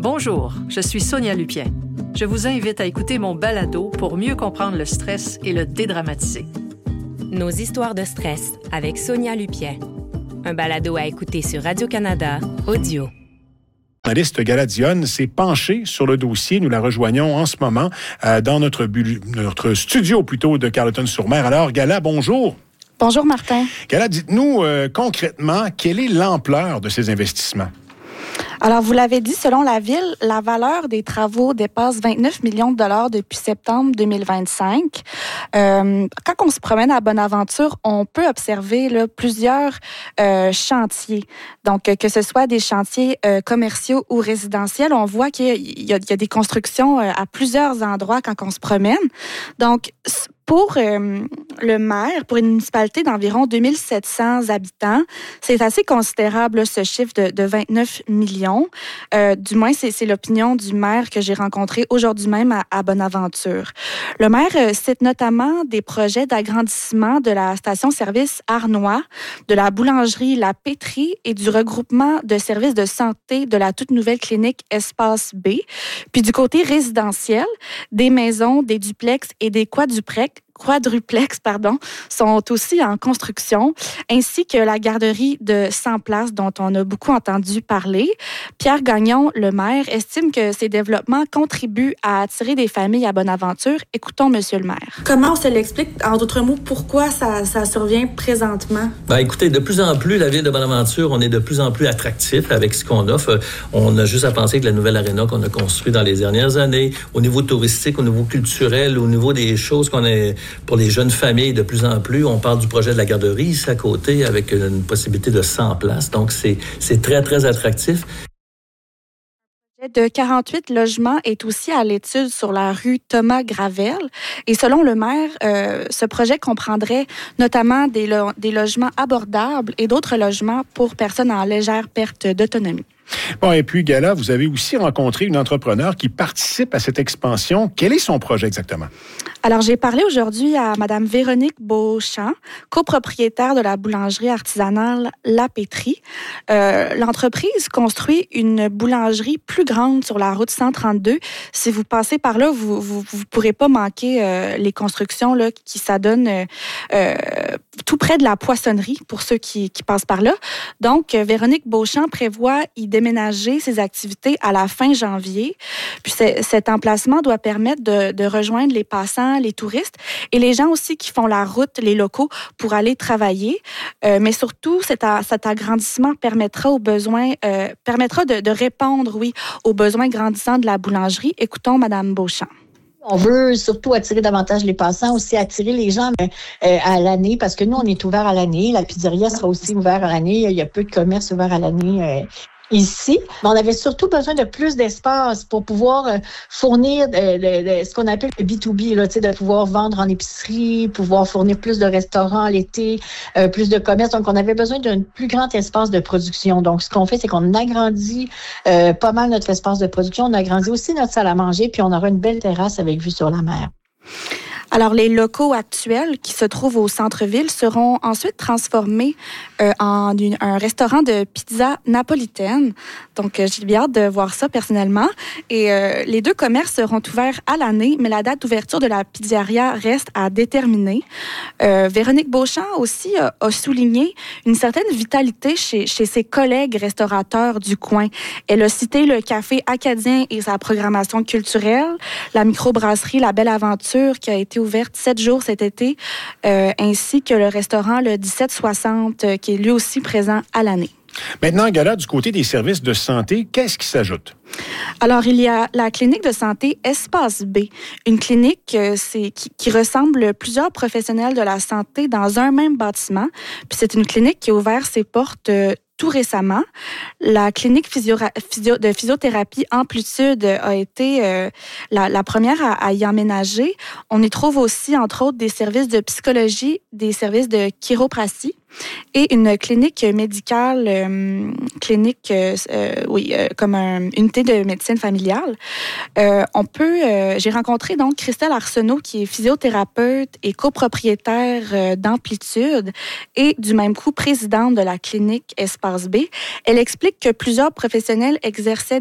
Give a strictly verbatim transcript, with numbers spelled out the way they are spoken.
Bonjour, je suis Sonia Lupien. Je vous invite à écouter mon balado pour mieux comprendre le stress et le dédramatiser. Nos histoires de stress avec Sonia Lupien. Un balado à écouter sur Radio-Canada Audio. La journaliste Gala Dionne s'est penchée sur le dossier. Nous la rejoignons en ce moment euh, dans notre, bu- notre studio plutôt de Carleton-sur-Mer. Alors, Gala, bonjour. Bonjour, Martin. Gala, dites-nous euh, concrètement, quelle est l'ampleur de ces investissements? Alors, vous l'avez dit, selon la Ville, la valeur des travaux dépasse vingt-neuf millions de dollars depuis septembre deux mille vingt-cinq. Euh, quand on se promène à Bonaventure, on peut observer là, plusieurs euh, chantiers. Donc, que ce soit des chantiers euh, commerciaux ou résidentiels, on voit qu'il y a, il y a, il y a des constructions euh, à plusieurs endroits quand on se promène. Donc, pour euh, le maire, pour une municipalité d'environ deux mille sept cents habitants, c'est assez considérable là, ce chiffre de, de vingt-neuf millions. Euh, du moins, c'est, c'est l'opinion du maire que j'ai rencontré aujourd'hui même à, à Bonaventure. Le maire euh, cite notamment des projets d'agrandissement de la station-service Arnois, de la boulangerie La Pétrie et du regroupement de services de santé de la toute nouvelle clinique Espace B. Puis du côté résidentiel, des maisons, des duplex et des quadruplex quadruplex, pardon, sont aussi en construction, ainsi que la garderie de cent places dont on a beaucoup entendu parler. Pierre Gagnon, le maire, estime que ces développements contribuent à attirer des familles à Bonaventure. Écoutons Monsieur le maire. Comment on se l'explique, en d'autres mots, pourquoi ça, ça survient présentement? Ben, écoutez, de plus en plus, la ville de Bonaventure, on est de plus en plus attractif avec ce qu'on offre. On a juste à penser que la nouvelle aréna qu'on a construite dans les dernières années, au niveau touristique, au niveau culturel, au niveau des choses qu'on a pour les jeunes familles de plus en plus. On parle du projet de la garderie ici à côté avec une possibilité de cent places. Donc, c'est, c'est très, très attractif. De quarante-huit logements est aussi à l'étude sur la rue Thomas Gravel. Et selon le maire, euh, ce projet comprendrait notamment des, lo- des logements abordables et d'autres logements pour personnes en légère perte d'autonomie. Bon, et puis, Gala, vous avez aussi rencontré une entrepreneur qui participe à cette expansion. Quel est son projet exactement? Alors, j'ai parlé aujourd'hui à Mme Véronique Beauchamp, copropriétaire de la boulangerie artisanale La Pétrie. Euh, l'entreprise construit une boulangerie plus grande sur la route cent trente-deux. Si vous passez par là, vous vous, vous pourrez pas manquer euh, les constructions là, qui s'adonnent euh, euh, tout près de la poissonnerie pour ceux qui, qui passent par là. Donc, euh, Véronique Beauchamp prévoit y déménager ses activités à la fin janvier. Puis cet emplacement doit permettre de, de rejoindre les passants, les touristes et les gens aussi qui font la route, les locaux, pour aller travailler. Euh, mais surtout, cet, a, cet agrandissement permettra aux besoins, euh, permettra de, de répondre, oui, aux besoins grandissants de la boulangerie. Écoutons Mme Beauchamp. On veut surtout attirer davantage les passants, aussi attirer les gens euh, à l'année, parce que nous, on est ouvert à l'année. La pizzeria sera aussi ouverte à l'année. Il y a peu de commerces ouverts à l'année euh, ici. Mais on avait surtout besoin de plus d'espace pour pouvoir euh, fournir euh, le, le, ce qu'on appelle le B deux B, là, de pouvoir vendre en épicerie, pouvoir fournir plus de restaurants l'été, euh, plus de commerce. Donc, on avait besoin d'un plus grand espace de production. Donc, ce qu'on fait, c'est qu'on agrandit euh, pas mal notre espace de production. On agrandit aussi notre salle à manger, puis on aura une belle terrasse avec vue sur la mer. Alors, les locaux actuels qui se trouvent au centre-ville seront ensuite transformés euh, en une, un restaurant de pizza napolitaine. Donc, euh, j'ai bien hâte de voir ça personnellement. Et euh, les deux commerces seront ouverts à l'année, mais la date d'ouverture de la pizzeria reste à déterminer. Euh, Véronique Beauchamp aussi a, a souligné une certaine vitalité chez, chez ses collègues restaurateurs du coin. Elle a cité le café acadien et sa programmation culturelle, la microbrasserie La Belle Aventure qui a été ouverte sept jours cet été, euh, ainsi que le restaurant le dix-sept soixante, euh, qui est lui aussi présent à l'année. Maintenant, Gala, du côté des services de santé, qu'est-ce qui s'ajoute? Alors, il y a la clinique de santé Espace B, une clinique euh, c'est, qui, qui ressemble plusieurs professionnels de la santé dans un même bâtiment. Puis c'est une clinique qui a ouvert ses portes euh, tout récemment. La clinique physio- physio- de physiothérapie Amplitude a été euh, la, la première à, à y emménager. On y trouve aussi, entre autres, des services de psychologie, des services de chiropratie et une clinique médicale, euh, clinique, euh, oui, euh, comme une unité de médecine familiale. Euh, on peut, euh, j'ai rencontré donc Christelle Arsenault, qui est physiothérapeute et copropriétaire euh, d'Amplitude et du même coup présidente de la clinique Espace B. Elle explique que plusieurs professionnels exerçaient